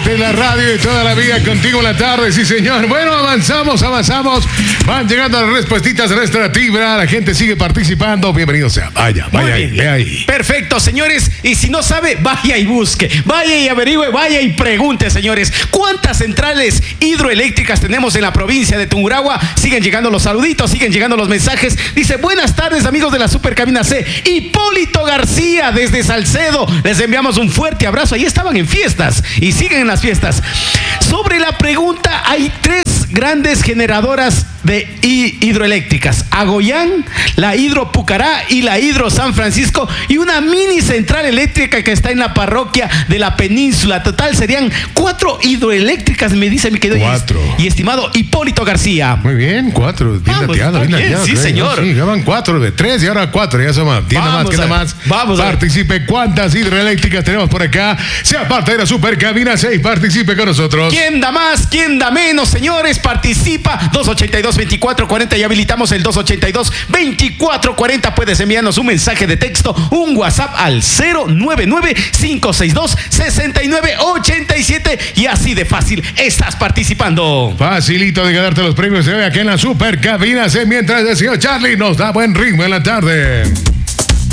de la radio y toda la vida contigo en la tarde, sí señor. Bueno, avanzamos. Van llegando las respuestitas de nuestra tibra. La gente sigue participando. Bienvenido sea. Vaya ahí, ve ahí. Perfecto, señores. Y si no sabe, vaya y busque. Vaya y averigüe, vaya y pregunte, señores. ¿Cuántas centrales hidroeléctricas tenemos en la provincia de Tungurahua? Siguen llegando los saluditos, siguen llegando los mensajes. Dice, buenas tardes, amigos de la Supercabina C. Hipólito García, desde Salcedo. Les enviamos un fuerte abrazo. Ahí estaban en fiestas y siguen en las fiestas. Sobre la pregunta, hay 3 grandes generadoras de hidroeléctricas: Agoyán, la Hidro Pucará y la Hidro San Francisco, y una mini central eléctrica que está en la parroquia de la Península. Total serían 4 hidroeléctricas, me dice mi querido 4. y estimado Hipólito García. Muy bien, 4. Bien dateado. Sí, señor. Sí, ya van 4 de 3 y ahora 4. Ya son más. ¿Qué más? Vamos. Participe. ¿Cuántas hidroeléctricas tenemos por acá? Sea parte de la Supercabina 6. Participe con nosotros. ¿Quién da más? ¿Quién da menos? Señores, participa. 282-2440 y habilitamos el 282-2440. Puedes enviarnos un mensaje de texto, un WhatsApp al 099-562-6987 y así de fácil estás participando. Facilito de ganarte los premios de hoy aquí en la Supercabina C, mientras el señor Charlie nos da buen ritmo en la tarde.